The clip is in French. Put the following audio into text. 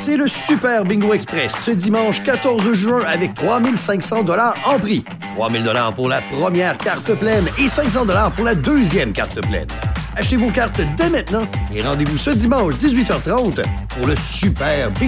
C'est le Super Bingo Express ce dimanche 14 juin avec 3500 $ en prix. 3000 $ pour la première carte pleine et 500 $ pour la deuxième carte pleine. Achetez vos cartes dès maintenant et rendez-vous ce dimanche 18h30 pour le Super Bingo.